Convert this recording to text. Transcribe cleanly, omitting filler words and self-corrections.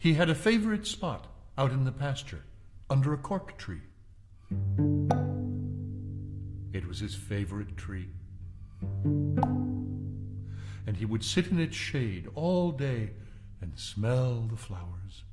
He had a favorite spot out in the pasture under a cork tree. It was his favorite tree. And he would sit in its shade all day and smell the flowers.